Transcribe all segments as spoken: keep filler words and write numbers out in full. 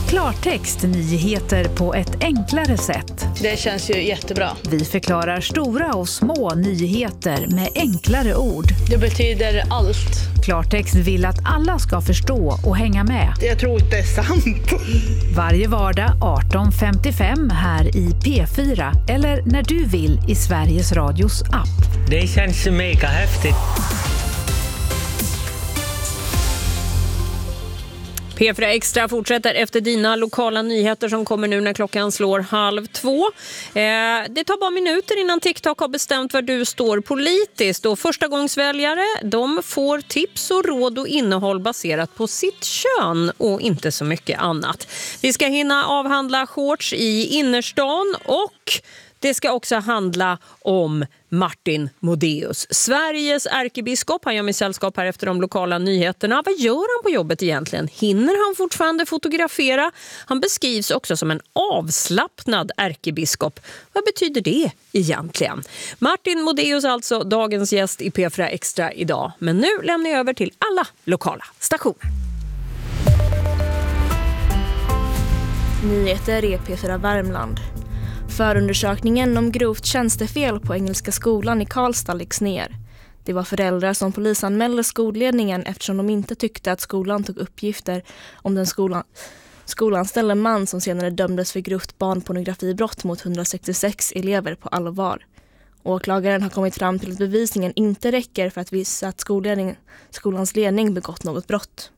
Klartext, nyheter på ett enklare sätt. Det känns ju jättebra. Vi förklarar stora och små nyheter med enklare ord. Det betyder allt. Klartext vill att alla ska förstå och hänga med. Jag tror inte det är sant. Varje vardag arton femtiofem här i P fyra eller när du vill i Sveriges Radios app. Det känns mega häftigt. P fyra Extra fortsätter efter dina lokala nyheter som kommer nu när klockan slår halv två. Eh, det tar bara minuter innan TikTok har bestämt var du står politiskt. Och förstagångsväljare, de får tips och råd och innehåll baserat på sitt kön och inte så mycket annat. Vi ska hinna avhandla shorts i innerstan och det ska också handla om Martin Modéus, Sveriges ärkebiskop. Han gör mig sällskap här efter de lokala nyheterna. Vad gör han på jobbet egentligen? Hinner han fortfarande fotografera? Han beskrivs också som en avslappnad ärkebiskop. Vad betyder det egentligen? Martin Modéus alltså, dagens gäst i P fyra Extra idag. Men nu lämnar jag över till alla lokala stationer. Nyheter är P fyra Värmland. Förundersökningen om grovt tjänstefel på Engelska skolan i Karlstad läggs ner. Det var föräldrar som polisanmälde skolledningen eftersom de inte tyckte att skolan tog uppgifter om den skolan, skolanställde man som senare dömdes för grovt barnpornografibrott mot hundrasextiosex elever på allvar. Åklagaren har kommit fram till att bevisningen inte räcker för att visa att skolledning, skolans ledning begått något brott.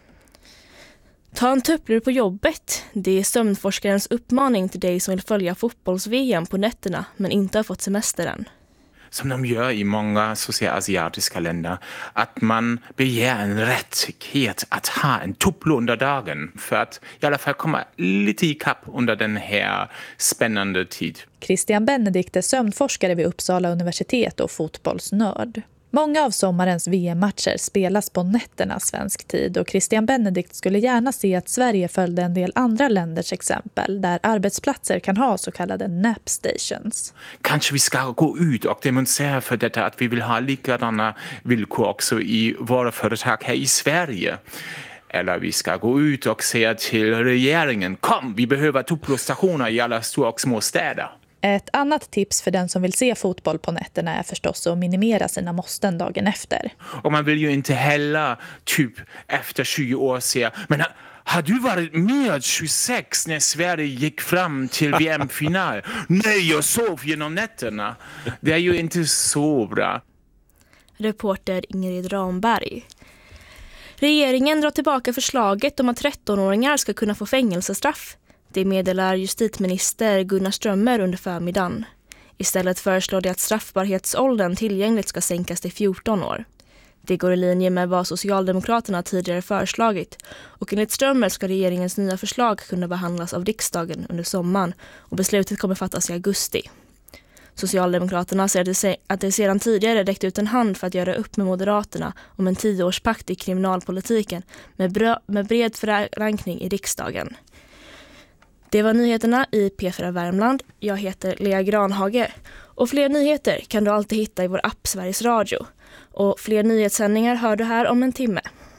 Ta en tupplur på jobbet. Det är sömnforskarens uppmaning till dig som vill följa fotbolls-V M på nätterna men inte har fått semester än. Som de gör i många socialasiatiska länder, att man begär en rättighet att ha en tupplur under dagen för att i alla fall komma lite i kapp under den här spännande tid. Christian Benedikt är sömnforskare vid Uppsala universitet och fotbollsnörd. Många av sommarens V M-matcher spelas på nätterna svensk tid och Christian Benedikt skulle gärna se att Sverige följde en del andra länders exempel där arbetsplatser kan ha så kallade nap stations. Kanske vi ska gå ut och demonstrera för detta att vi vill ha likadana villkor också i våra företag här i Sverige. Eller vi ska gå ut och säga till regeringen, kom, vi behöver tupplurstationer i alla stora och små städer. Ett annat tips för den som vill se fotboll på nätterna är förstås att minimera sina måsten dagen efter. Och man vill ju inte heller typ efter tjugo år säga, men har du varit med tjugosex när Sverige gick fram till V M-final? Nej, jag sov genom nätterna. Det är ju inte så bra. Reporter Ingrid Ramberg. Regeringen drar tillbaka förslaget om att trettonåringar ska kunna få fängelsestraff. Det meddelar justitieminister Gunnar Strömmer under förmiddagen. Istället föreslår de att straffbarhetsåldern tillgängligt ska sänkas till fjorton år. Det går i linje med vad Socialdemokraterna tidigare föreslagit och enligt Strömmer ska regeringens nya förslag kunna behandlas av riksdagen under sommaren och beslutet kommer fattas i augusti. Socialdemokraterna säger att det sedan tidigare räckt ut en hand för att göra upp med Moderaterna om en tioårspakt i kriminalpolitiken med, brö- med bred förankring i riksdagen. Det var nyheterna i P fyra Värmland. Jag heter Lea Granhage. Och fler nyheter kan du alltid hitta i vår app Sveriges Radio. Och fler nyhetssändningar hör du här om en timme.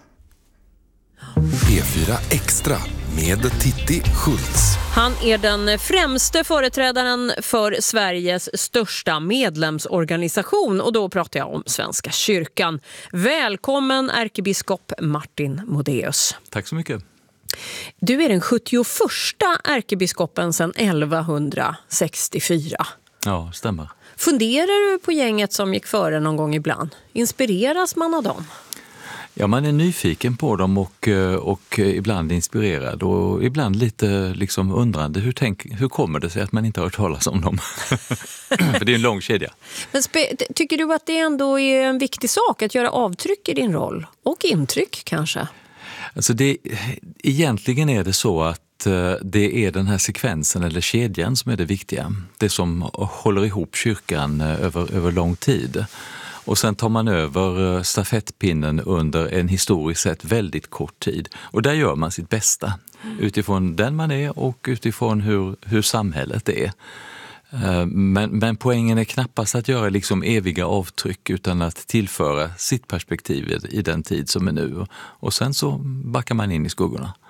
P fyra Extra med Titti Schultz. Han är den främste företrädaren för Sveriges största medlemsorganisation och då pratar jag om Svenska kyrkan. Välkommen ärkebiskop Martin Modéus. Tack så mycket. Du är den sjuttioförsta ärkebiskopen sedan elvahundrasextiofyra. Ja, stämmer. Funderar du på gänget som gick före någon gång ibland? Inspireras man av dem? Ja, man är nyfiken på dem och, och ibland inspirerad och ibland lite liksom undrande. Hur, tänk, hur kommer det sig att man inte har hört talas om dem? För det är en lång kedja. Men spe, tycker du att det ändå är en viktig sak att göra avtryck i din roll? Och intryck kanske? Alltså det, egentligen är det så att det är den här sekvensen eller kedjan som är det viktiga. Det som håller ihop kyrkan över, över lång tid. Och sen tar man över stafettpinnen under en historiskt sett väldigt kort tid. Och där gör man sitt bästa utifrån den man är och utifrån hur, hur samhället är. Men, men poängen är knappast att göra liksom eviga avtryck utan att tillföra sitt perspektiv i den tid som är nu. Och sen så backar man in i skuggorna.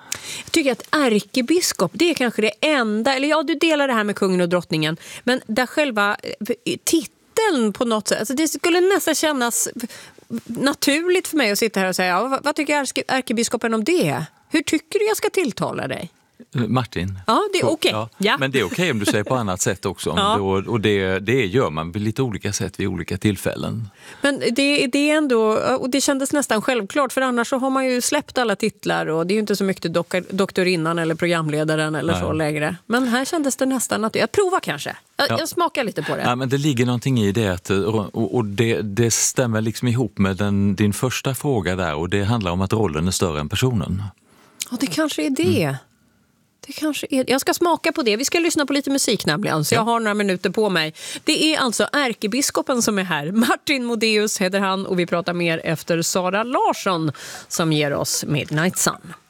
Jag tycker att ärkebiskop, det är kanske det enda, eller ja, du delar det här med kungen och drottningen, men där själva titeln på något sätt, alltså det skulle nästan kännas naturligt för mig att sitta här och säga, ja, vad, vad tycker ärkebiskopen om det? Hur tycker du jag ska tilltala dig? Martin. Ja, det är okej. Okay. Ja. Ja. Men det är okej okay om du säger på annat sätt också. Ja. Och det, det gör man på lite olika sätt vid olika tillfällen. Men det, det är ändå, och det kändes nästan självklart, för annars så har man ju släppt alla titlar och det är ju inte så mycket doktor, doktorinnan eller programledaren eller Nej. så längre. Men här kändes det nästan att jag provar kanske. Jag, ja. jag smakar lite på det. Ja, men det ligger någonting i det att, och, och det, det stämmer liksom ihop med den, din första fråga där, och det handlar om att rollen är större än personen. Ja, det kanske är det. Mm. Det kanske är, jag ska smaka på det. Vi ska lyssna på lite musik nämligen, så jag har några minuter på mig. Det är alltså ärkebiskopen som är här. Martin Modéus heter han, och vi pratar mer efter Sara Larsson som ger oss Midnight Sun.